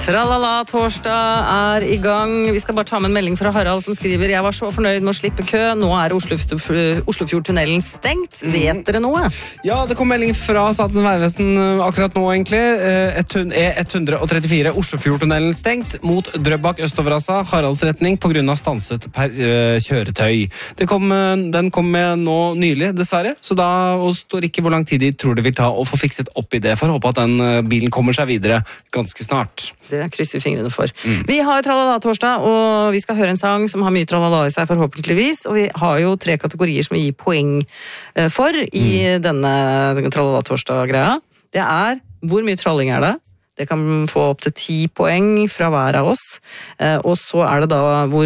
Tralala, torsdag i gang. Vi skal bare ta med en melding fra Harald som skriver: Jeg var så fornøyd med å slippe kø. Nå Oslofjordtunnelen stengt. Vet dere noe? Ja, det kom melding fra Statens vegvesen akkurat nå, egentlig. E134 Oslofjordtunnelen stengt mot Drøbak østover, Haralds retning, på grunn av stanset kjøretøy. Den kom med nå nylig, dessverre. Så da står ikke hvor lang tid de tror det vil ta å få fikset opp i det. For å håpe at den bilen kommer seg videre ganske snart. Det krysser fingrene for. Vi har Tralala torsdag, og vi skal høre en sang som har mye tralala i seg, forhåpentligvis. Og vi har jo 3 kategorier som vi gir poeng for i denne Tralala torsdag-greia. Det er hvor mye tralling er det? Det kan få opp til 10 poeng fra hver av oss. Og så er det da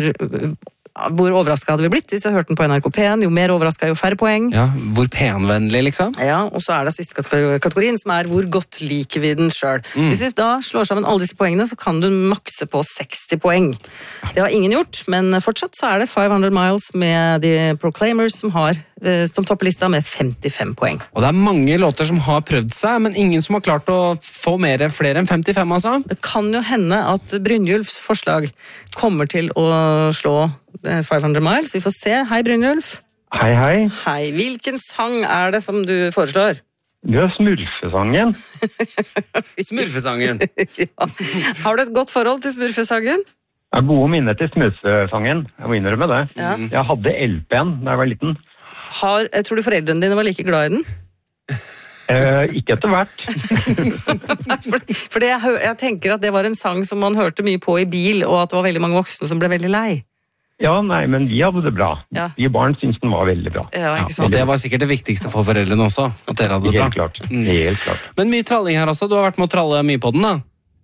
hvor overrasket hadde vi blitt hvis jeg hørte den på NRK P1. Jo mer overrasket, jo færre poeng. Ja, hvor penvennlig, liksom. Ja, og så er det siste kategorien, som er hvor godt liker vi den selv. Hvis vi da slår sammen alle disse poengene, så kan du makse på 60 poeng. Det har ingen gjort, men fortsatt så er det 500 Miles med The Proclaimers som topper lista med 55 poeng. Og det er mange låter som har prøvd seg, men ingen som har klart å få flere enn 55, altså. Det kan jo hende at Brynjulfs forslag kommer til å slå 500 Miles. Vi får se. Hei, Brynjulf. Hei, hei. Hei. Hvilken sang er det som du foreslår? Det er Smurfesangen. Smurfesangen. Ja. Har du et godt forhold til Smurfesangen? Jeg har gode minner til Smurfesangen. Jeg må innrømme det. Ja. Jeg hadde LP-en da jeg var liten. Jeg tror du foreldrene dine var like glad i den? Ikke etter hvert. For jeg tenker at det var en sang som man hørte mye på i bil, og at det var veldig mange voksne som ble veldig lei. Ja, nei, men vi hadde det bra. Ja. Vi barn syntes den var veldig bra. Ja, ikke sant? Og det var sikkert det viktigste for foreldrene også, at dere hadde det bra. Helt klart. Helt klart. Men mye tralling her også. Du har vært med å tralle mye på den, da?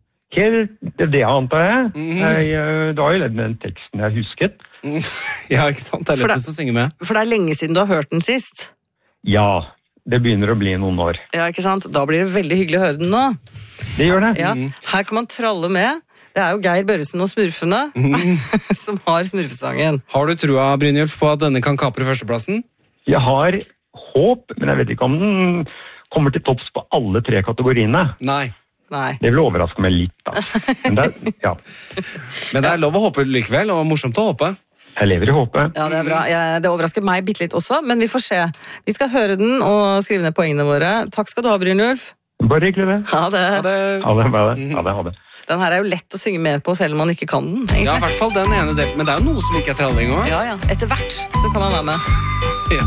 Det antar jeg. Det var jo den teksten jeg husket. Ja, ikke sant? Det er lettest å synge med. For det er lenge siden du har hørt den sist. Ja, det begynner å bli noen år. Ja, ikke sant? Da blir det veldig hyggelig å høre den nå. Det gjør det. Ja. Her kan man tralle med. Det er jo Geir Børresen og Smurfene som har Smurfesangen. Har du trua, Brynjulf, på at denne kan kapre førsteplassen? Jeg har håp, men jeg vet ikke om den kommer til topps på alle 3 kategoriene. Nei. Det vil overraske meg litt, da. Men det er lov å håpe likevel, og morsomt å håpe. Jeg lever i håpet. Ja, det er bra. Det overrasker meg bitte litt også, men vi får se. Vi skal høre den og skrive ned poengene våre. Takk skal du ha, Brynjulf. Bare hyggelig det. Ha det. Ha det. Den her er jo lett å synge med på, selv om man ikke kan den, egentlig. Ja, i hvert fall den ene delen. Men det er jo noe som ikke er tralling også. Ja. Etter hvert så kan man være med.